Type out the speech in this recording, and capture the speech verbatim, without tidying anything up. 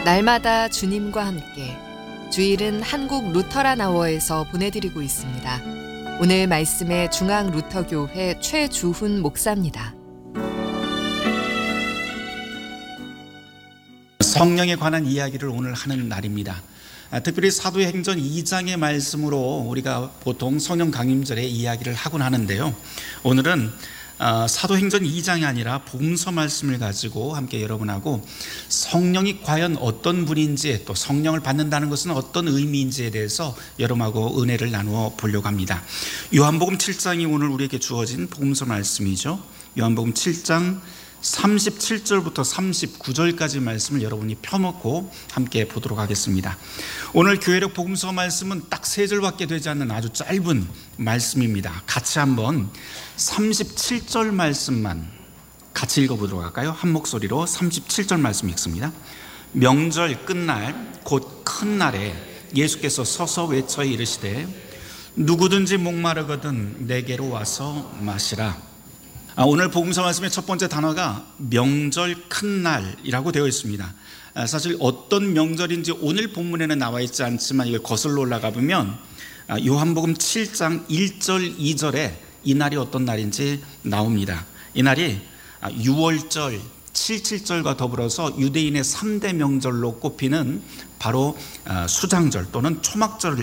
날마다 주님과 함께 주일은 한국 루터란 아워에서 보내드리고 있습니다. 오늘 말씀의 중앙 루터교회 최주훈 목사입니다. 성령에 관한 이야기를 오늘 하는 날입니다. 특별히 사도행전 이 장의 말씀으로 우리가 보통 성령 강림절에 이야기를 하곤 하는데요. 오늘은 사도행전 이 장이 아니라 복음서 말씀을 가지고 함께 여러분하고 성령이 과연 어떤 분인지, 또 성령을 받는다는 것은 어떤 의미인지에 대해서 여러분하고 은혜를 나누어 보려고 합니다. 요한복음 칠 장이 오늘 우리에게 주어진 복음서 말씀이죠. 요한복음 칠 장 삼십칠 절부터 삼십구 절까지 말씀을 여러분이 펴놓고 함께 보도록 하겠습니다. 오늘 교회력 복음서 말씀은 딱 세 절밖에 되지 않는 아주 짧은 말씀입니다. 같이 한번 삼십칠 절 말씀만 같이 읽어보도록 할까요? 한 목소리로 삼십칠 절 말씀 읽습니다. 명절 끝날 곧 큰 날에 예수께서 서서 외쳐 이르시되 누구든지 목마르거든 내게로 와서 마시라. 오늘 복음서 말씀의 첫 번째 단어가 명절 큰 날이라고 되어 있습니다. 사실 어떤 명절인지 오늘 본문에는 나와 있지 않지만 이걸 거슬러 올라가 보면 요한복음 칠 장 일 절 이 절에 이 날이 어떤 날인지 나옵니다. 이 날이 유월절, 칠칠절과 더불어서 유대인의 삼 대 명절로 꼽히는 바로 수장절 또는 초막절을